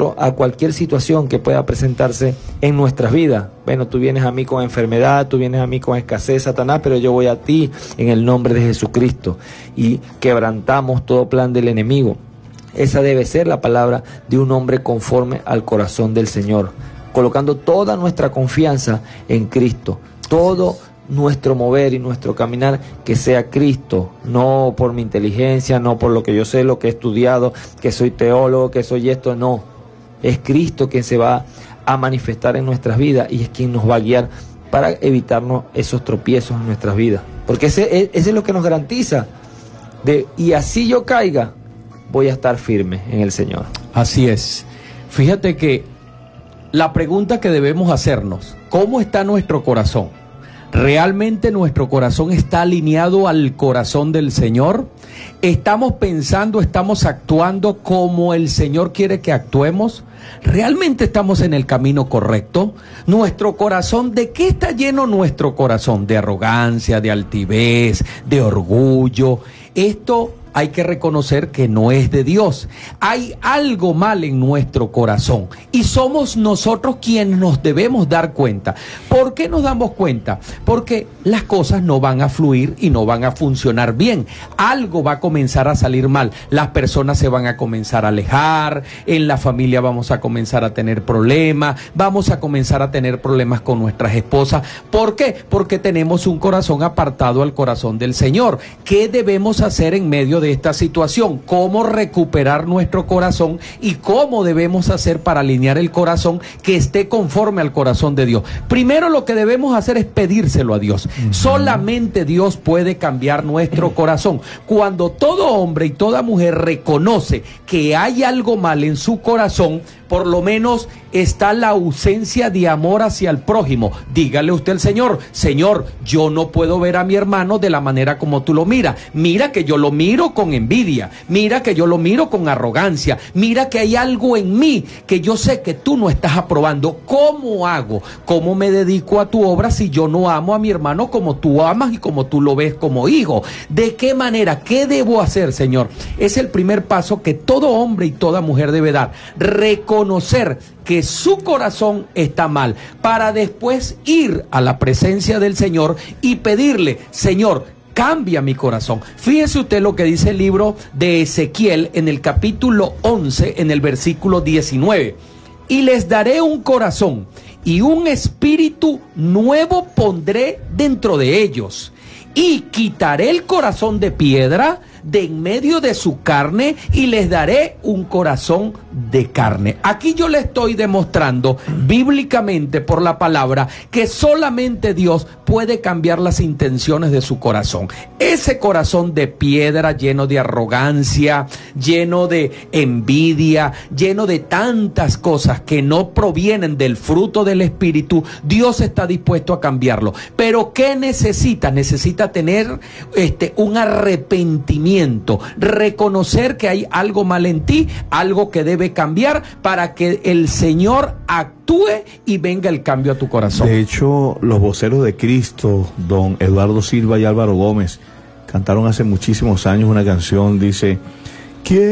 nosotros a cualquier situación que pueda presentarse en nuestras vidas. Bueno, tú vienes a mí con enfermedad, tú vienes a mí con escasez, Satanás, pero yo voy a ti en el nombre de Jesucristo y quebrantamos todo plan del enemigo. Esa debe ser la palabra de un hombre conforme al corazón del Señor, colocando toda nuestra confianza en Cristo, todo nuestro mover y nuestro caminar que sea Cristo, no por mi inteligencia, no por lo que yo sé, lo que he estudiado, que soy teólogo, que soy esto, no. Es Cristo quien se va a manifestar en nuestras vidas y es quien nos va a guiar para evitarnos esos tropiezos en nuestras vidas. Porque ese es lo que nos garantiza y así yo caiga, voy a estar firme en el Señor. Así es. Fíjate que la pregunta que debemos hacernos, ¿cómo está nuestro corazón? ¿Realmente nuestro corazón está alineado al corazón del Señor? ¿Estamos pensando, estamos actuando como el Señor quiere que actuemos? ¿Realmente estamos en el camino correcto? Nuestro corazón, ¿de qué está lleno nuestro corazón? De arrogancia, de altivez, de orgullo. Esto hay que reconocer que no es de Dios. Hay algo mal en nuestro corazón y somos nosotros quienes nos debemos dar cuenta. ¿Por qué nos damos cuenta? Porque las cosas no van a fluir y no van a funcionar bien. Algo va a comenzar a salir mal. Las personas se van a comenzar a alejar, en la familia vamos a comenzar a tener problemas, vamos a comenzar a tener problemas con nuestras esposas. ¿Por qué? Porque tenemos un corazón apartado al corazón del Señor. ¿Qué debemos hacer en medio de esta situación? ¿Cómo recuperar nuestro corazón y cómo debemos hacer para alinear el corazón que esté conforme al corazón de Dios? Primero lo que debemos hacer es pedírselo a Dios. Solamente Dios puede cambiar nuestro corazón. Cuando todo hombre y toda mujer reconoce que hay algo mal en su corazón, por lo menos está la ausencia de amor hacia el prójimo. Dígale usted al Señor: Señor, yo no puedo ver a mi hermano de la manera como tú lo miras. Mira que yo lo miro con envidia, mira que yo lo miro con arrogancia, mira que hay algo en mí que yo sé que tú no estás aprobando. ¿Cómo hago? ¿Cómo me dedico a tu obra si yo no amo a mi hermano como tú amas y como tú lo ves como hijo? ¿De qué manera? ¿Qué debo hacer, Señor? Es el primer paso que todo hombre y toda mujer debe dar. Reconocer que su corazón está mal, para después ir a la presencia del Señor y pedirle: Señor, cambia mi corazón. Fíjese usted lo que dice el libro de Ezequiel en el capítulo 11, en el versículo 19. Y les daré un corazón y un espíritu nuevo pondré dentro de ellos. Y quitaré el corazón de piedra de en medio de su carne y les daré un corazón de carne. Aquí yo le estoy demostrando bíblicamente por la palabra que solamente Dios puede cambiar las intenciones de su corazón. Ese corazón de piedra, lleno de arrogancia, lleno de envidia, lleno de tantas cosas que no provienen del fruto del Espíritu, Dios está dispuesto a cambiarlo. Pero ¿qué necesita? Necesita tener un arrepentimiento, reconocer que hay algo mal en ti, algo que debe cambiar para que el Señor actúe y venga el cambio a tu corazón. De hecho, los voceros de Cristo, don Eduardo Silva y Álvaro Gómez, cantaron hace muchísimos años una canción, dice: ¿quién